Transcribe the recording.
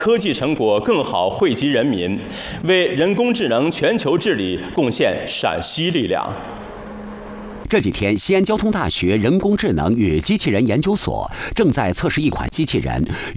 科技成果更好惠及人民，为人工智能全球治理贡献陕西力量。 这几天，西安交通大学人工智能与机器人研究所正在测试一款机器人，